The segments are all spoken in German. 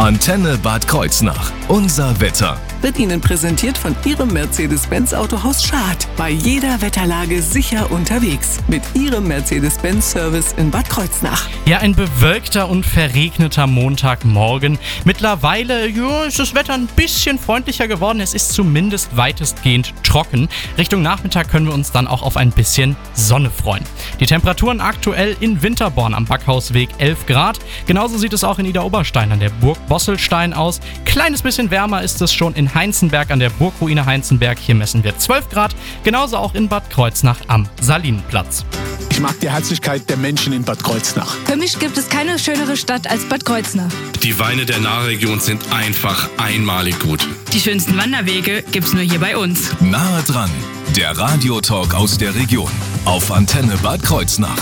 Antenne Bad Kreuznach. Unser Wetter. Wird Ihnen präsentiert von Ihrem Mercedes-Benz Autohaus Schad. Bei jeder Wetterlage sicher unterwegs. Mit Ihrem Mercedes-Benz-Service in Bad Kreuznach. Ja, ein bewölkter und verregneter Montagmorgen. Mittlerweile ist das Wetter ein bisschen freundlicher geworden. Es ist zumindest weitestgehend trocken. Richtung Nachmittag können wir uns dann auch auf ein bisschen Sonne freuen. Die Temperaturen aktuell in Winterborn am Backhausweg 11 Grad. Genauso sieht es auch in Idar-Oberstein an der Burg Bosselstein aus. Kleines bisschen wärmer ist es schon in Heinzenberg an der Burgruine Heinzenberg. Hier messen wir 12 Grad. Genauso auch in Bad Kreuznach am Salinenplatz. Ich mag die Herzlichkeit der Menschen in Bad Kreuznach. Für mich gibt es keine schönere Stadt als Bad Kreuznach. Die Weine der Nahregion sind einfach einmalig gut. Die schönsten Wanderwege gibt's nur hier bei uns. Nahe dran, der Radiotalk aus der Region. Auf Antenne Bad Kreuznach.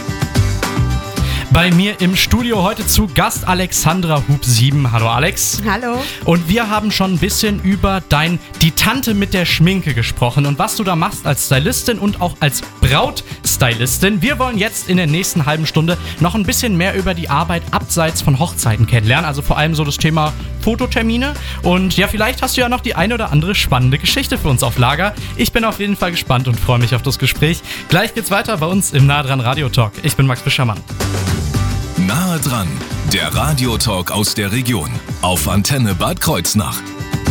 Bei mir im Studio heute zu Gast Alexandra Hub-Sieben. Hallo Alex. Hallo. Und wir haben schon ein bisschen über die Tante mit der Schminke gesprochen und was du da machst als Stylistin und auch als Brautstylistin. Wir wollen jetzt in der nächsten halben Stunde noch ein bisschen mehr über die Arbeit abseits von Hochzeiten kennenlernen. Also vor allem so das Thema Fototermine. Und ja, vielleicht hast du ja noch die eine oder andere spannende Geschichte für uns auf Lager. Ich bin auf jeden Fall gespannt und freue mich auf das Gespräch. Gleich geht's weiter bei uns im Nahe dran Radiotalk. Ich bin Max Fischermann. Nahe dran, der Radiotalk aus der Region. Auf Antenne Bad Kreuznach.